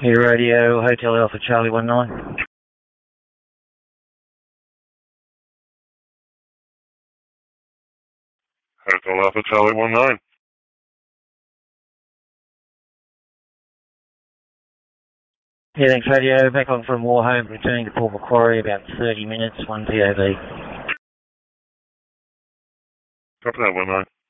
Hey, radio, Hotel Alpha Charlie 19. Hotel Alpha Charlie 19. Yeah, thanks, radio. Back on from Warhome, returning to Port Macquarie, about 30 minutes, 1 POV. Copy that 19.